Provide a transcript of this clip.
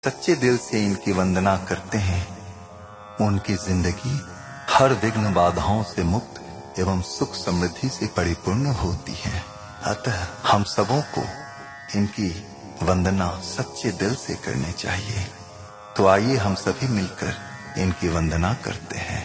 सच्चे दिल से इनकी वंदना करते हैं, उनकी जिंदगी हर विघ्न बाधाओं से मुक्त एवं सुख समृद्धि से परिपूर्ण होती है। अतः हम सबों को इनकी वंदना सच्चे दिल से करनी चाहिए। तो आइए हम सभी मिलकर इनकी वंदना करते हैं।